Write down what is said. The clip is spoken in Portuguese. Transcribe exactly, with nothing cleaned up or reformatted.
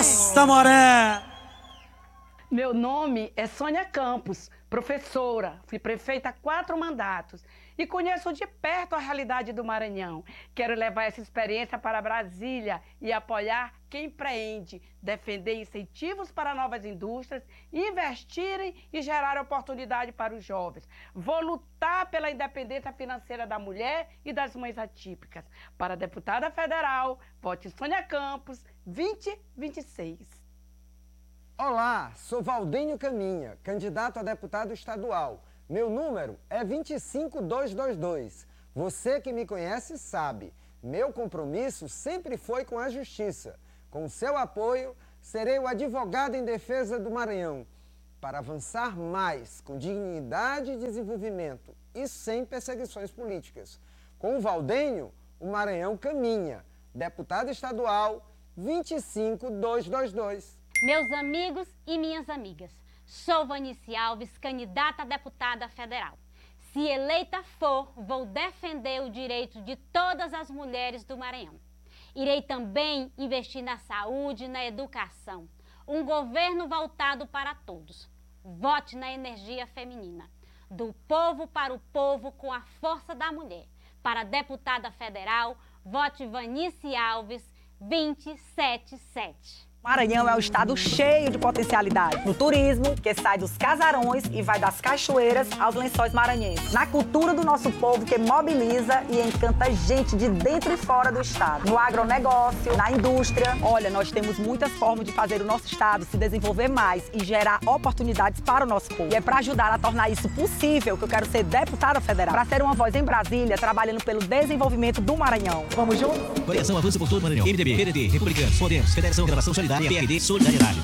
Nossa, Moré! Meu nome é Sônia Campos, professora. Fui prefeita há quatro mandatos e conheço de perto a realidade do Maranhão. Quero levar essa experiência para Brasília e apoiar quem empreende, defender incentivos para novas indústrias, investirem e gerar oportunidade para os jovens. Vou lutar pela independência financeira da mulher e das mães atípicas. Para deputada federal, vote Sônia Campos, vinte vinte e seis. Olá, sou Valdênio Caminha, candidato a deputado estadual. Meu número é vinte e cinco mil duzentos e vinte e dois. Você que me conhece sabe, meu compromisso sempre foi com a justiça. Com seu apoio, serei o advogado em defesa do Maranhão, para avançar mais com dignidade e desenvolvimento e sem perseguições políticas. Com o Valdênio, o Maranhão caminha. Deputado estadual, vinte e cinco mil duzentos e vinte e dois. Meus amigos e minhas amigas, sou Vanice Alves, candidata a deputada federal. Se eleita for, vou defender o direito de todas as mulheres do Maranhão. Irei também investir na saúde e na educação. Um governo voltado para todos. Vote na energia feminina. Do povo para o povo com a força da mulher. Para deputada federal, vote Vanice Alves, vinte sete sete. Maranhão é um estado cheio de potencialidade. No turismo, que sai dos casarões e vai das cachoeiras aos lençóis maranhenses. Na cultura do nosso povo, que mobiliza e encanta gente de dentro e fora do estado. No agronegócio, na indústria. Olha, nós temos muitas formas de fazer o nosso estado se desenvolver mais e gerar oportunidades para o nosso povo. E é para ajudar a tornar isso possível que eu quero ser deputada federal. Para ser uma voz em Brasília, trabalhando pelo desenvolvimento do Maranhão. Vamos juntos? Coligação Avanço por todo o Maranhão. M D B, P D T, Republicanos, Podemos, Federação Renovação Solidária, P R D, Solidariedade.